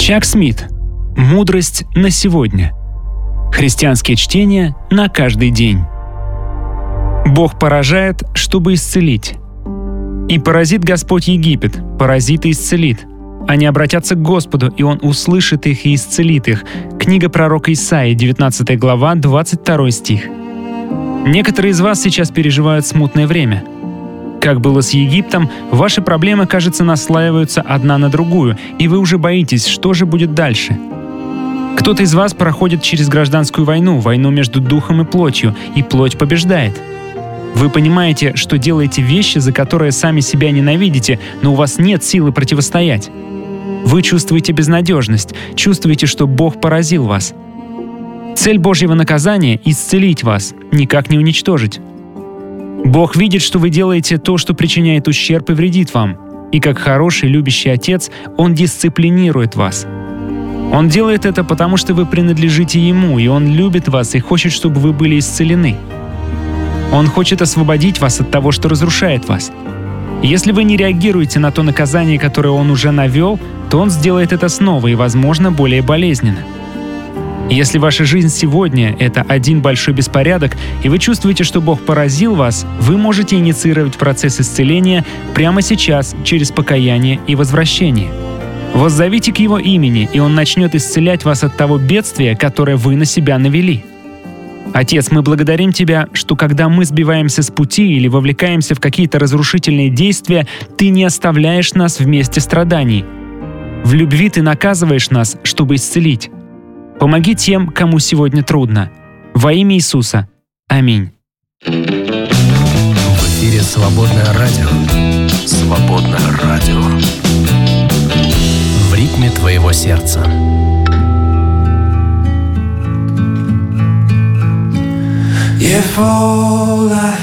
Чак Смит. Мудрость на сегодня. Христианские чтения на каждый день. Бог поражает, чтобы исцелить. «И поразит Господь Египет, поразит и исцелит. Они обратятся к Господу, и Он услышит их и исцелит их». Книга пророка Исаии, 19 глава, 22 стих. Некоторые из вас сейчас переживают смутное время. Как было с Египтом, ваши проблемы, кажется, наслаиваются одна на другую, и вы уже боитесь, что же будет дальше. Кто-то из вас проходит через гражданскую войну, войну между духом и плотью, и плоть побеждает. Вы понимаете, что делаете вещи, за которые сами себя ненавидите, но у вас нет силы противостоять. Вы чувствуете безнадежность, чувствуете, что Бог поразил вас. Цель Божьего наказания — исцелить вас, никак не уничтожить. Бог видит, что вы делаете то, что причиняет ущерб и вредит вам. И как хороший, любящий Отец, Он дисциплинирует вас. Он делает это потому, что вы принадлежите Ему, и Он любит вас и хочет, чтобы вы были исцелены. Он хочет освободить вас от того, что разрушает вас. Если вы не реагируете на то наказание, которое Он уже навел, то Он сделает это снова и, возможно, более болезненно. Если ваша жизнь сегодня — это один большой беспорядок, и вы чувствуете, что Бог поразил вас, вы можете инициировать процесс исцеления прямо сейчас через покаяние и возвращение. Воззовите к Его имени, и Он начнет исцелять вас от того бедствия, которое вы на себя навели. Отец, мы благодарим Тебя, что когда мы сбиваемся с пути или вовлекаемся в какие-то разрушительные действия, Ты не оставляешь нас в месте страданий. В любви Ты наказываешь нас, чтобы исцелить. Помоги тем, кому сегодня трудно. Во имя Иисуса. Аминь. В эфире «Свободное радио». «Свободное радио». В ритме твоего сердца. If all I